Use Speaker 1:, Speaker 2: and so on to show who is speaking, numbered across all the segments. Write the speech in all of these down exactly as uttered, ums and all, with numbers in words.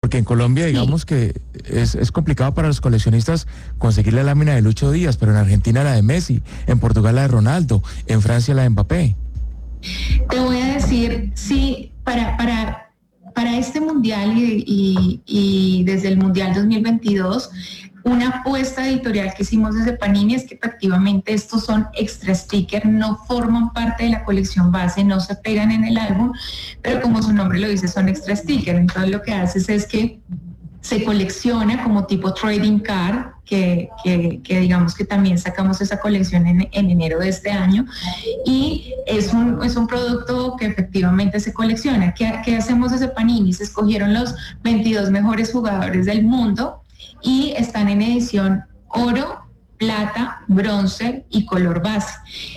Speaker 1: Porque en Colombia, digamos sí. que es, es complicado para los coleccionistas conseguir la lámina de Lucho Díaz, pero en Argentina la de Messi, en Portugal la de Ronaldo, en Francia la de Mbappé.
Speaker 2: Te voy a decir, sí, para, para, para este mundial y, y, y desde el Mundial dos mil veintidós, una apuesta editorial que hicimos desde Panini es que efectivamente estos son extra sticker, no forman parte de la colección base, no se pegan en el álbum, pero como su nombre lo dice, son extra sticker. Entonces lo que haces es que se colecciona como tipo trading card, que, que, que digamos que también sacamos esa colección en, en enero de este año, y es un, es un producto que efectivamente se colecciona. ¿Qué, qué hacemos desde Panini? Se escogieron los veintidós mejores jugadores del mundo y están en edición oro, plata, bronce y color base.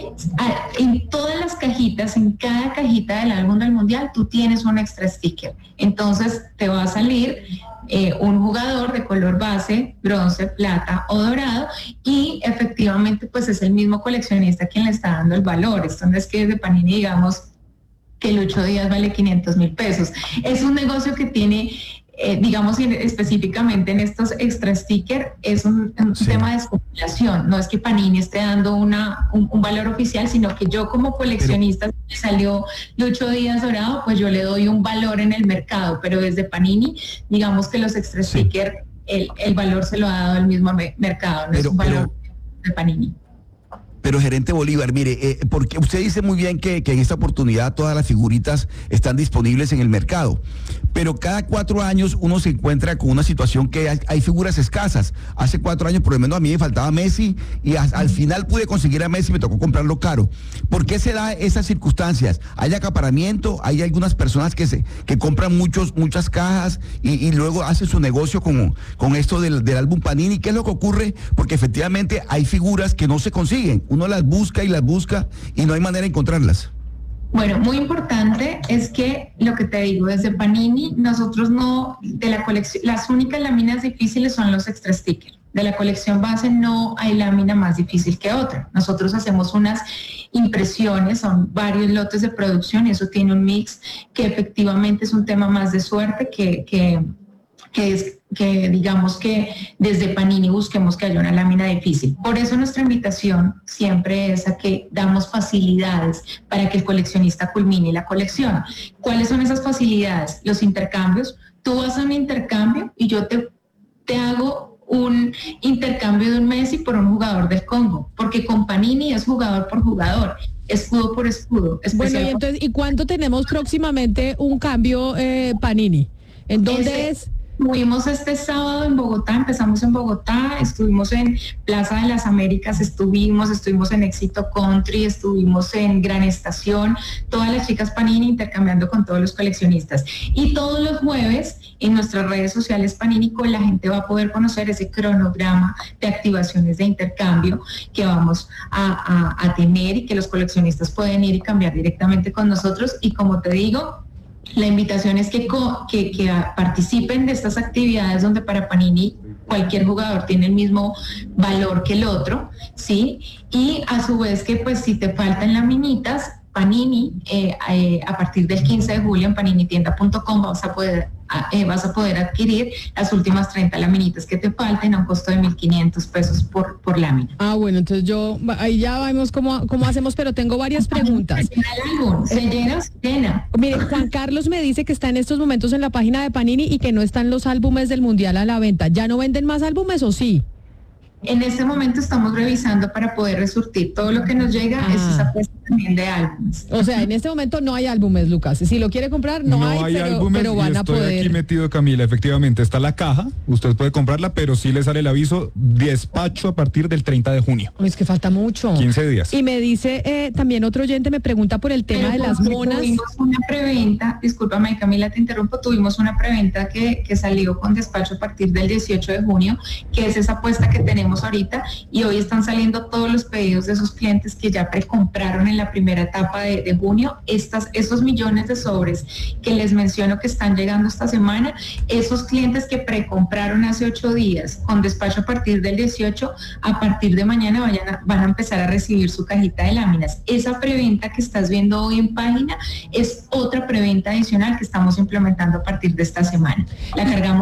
Speaker 2: En todas las cajitas, en cada cajita del álbum del mundial, tú tienes un extra sticker. Entonces te va a salir eh, un jugador de color base, bronce, plata o dorado, y efectivamente pues es el mismo coleccionista quien le está dando el valor. Esto no es que desde Panini digamos que Lucho Díaz vale quinientos mil pesos. Es un negocio que tiene... Eh, digamos específicamente en estos extra stickers, es un, un sí. tema de especulación. No es que Panini esté dando una, un, un valor oficial, sino que yo como coleccionista, pero, si salió Lucho Díaz dorado, pues yo le doy un valor en el mercado, pero desde Panini, digamos que los extra sí. stickers, el, el valor se lo ha dado el mismo me- mercado, no pero, es un valor pero, de Panini.
Speaker 3: Pero gerente Bolívar, mire, eh, porque usted dice muy bien que, que en esta oportunidad todas las figuritas están disponibles en el mercado, pero cada cuatro años uno se encuentra con una situación que hay, hay figuras escasas. Hace cuatro años por lo menos a mí me faltaba Messi y a, al final pude conseguir a Messi y me tocó comprarlo caro. ¿Por qué se da esas circunstancias? ¿Hay acaparamiento? ¿Hay algunas personas que se que compran muchos muchas cajas y, y luego hacen su negocio con, con esto del, del álbum Panini? ¿Qué es lo que ocurre? Porque efectivamente hay figuras que no se consiguen. Uno las busca y las busca y no hay manera de encontrarlas.
Speaker 2: Bueno, muy importante es que lo que te digo, desde Panini, nosotros no, de la colección, las únicas láminas difíciles son los extra stickers. De la colección base no hay lámina más difícil que otra. Nosotros hacemos unas impresiones, son varios lotes de producción y eso tiene un mix que efectivamente es un tema más de suerte que... que que es que digamos que desde Panini busquemos que haya una lámina difícil. Por eso nuestra invitación siempre es a que damos facilidades para que el coleccionista culmine la colección. ¿Cuáles son esas facilidades? Los intercambios. Tú vas a un intercambio y yo te, te hago un intercambio de un Messi por un jugador del Congo, porque con Panini es jugador por jugador, escudo por escudo.
Speaker 4: Bueno, y entonces, ¿y cuándo tenemos próximamente un cambio eh, Panini? ¿En dónde es?
Speaker 2: Estuvimos este sábado en Bogotá, empezamos en Bogotá, estuvimos en Plaza de las Américas, estuvimos, estuvimos en Éxito Country, estuvimos en Gran Estación, todas las chicas Panini intercambiando con todos los coleccionistas. Y todos los jueves en nuestras redes sociales Panini la gente va a poder conocer ese cronograma de activaciones de intercambio que vamos a, a, a tener y que los coleccionistas pueden ir y cambiar directamente con nosotros. Y como te digo, la invitación es que, que, que participen de estas actividades donde para Panini cualquier jugador tiene el mismo valor que el otro, ¿sí? Y a su vez que pues si te faltan laminitas, Panini, eh, eh, a partir del quince de julio en panini tienda punto com vas a poder eh, vas a poder adquirir las últimas treinta laminitas que te falten a un costo de mil quinientos pesos por, por lámina.
Speaker 4: Ah, bueno, entonces yo, ahí ya vemos cómo, cómo hacemos, pero tengo varias preguntas.
Speaker 2: Se llena el álbum, se llena, se llena.
Speaker 4: Mire, Juan Carlos me dice que está en estos momentos en la página de Panini y que no están los álbumes del Mundial a la venta. ¿Ya no venden más álbumes o sí?
Speaker 2: En este momento estamos revisando para poder resurtir todo lo que nos llega, ah. es esa apuesta también de álbumes.
Speaker 4: O sea, en este momento no hay álbumes, Lucas. Si lo quiere comprar, no,
Speaker 1: no
Speaker 4: hay,
Speaker 1: hay
Speaker 4: pero,
Speaker 1: álbumes,
Speaker 4: pero van
Speaker 1: y
Speaker 4: a
Speaker 1: estoy
Speaker 4: poder.
Speaker 1: Aquí metido, Camila, efectivamente, está la caja, usted puede comprarla, pero sí le sale el aviso, despacho a partir del treinta de junio.
Speaker 4: Es que falta mucho.
Speaker 1: quince días.
Speaker 4: Y me dice, eh, también otro oyente me pregunta por el tema pero de las monas.
Speaker 2: Tuvimos una preventa, discúlpame Camila, te interrumpo, tuvimos una preventa que, que salió con despacho a partir del dieciocho de junio, que es esa apuesta que tenemos ahorita, y hoy están saliendo todos los pedidos de esos clientes que ya precompraron en la primera etapa de, de junio. Estas, esos millones de sobres que les menciono que están llegando esta semana, esos clientes que precompraron hace ocho días con despacho a partir del dieciocho, a partir de mañana vayan a, van a empezar a recibir su cajita de láminas. Esa preventa que estás viendo hoy en página es otra preventa adicional que estamos implementando a partir de esta semana. La cargamos